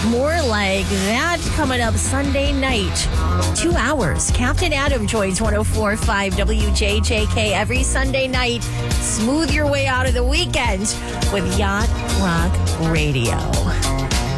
More like that coming up Sunday night. 2 hours. Captain Adam joins 104.5 WJJK every Sunday night. Smooth your way out of the weekend with Yacht Rock Radio.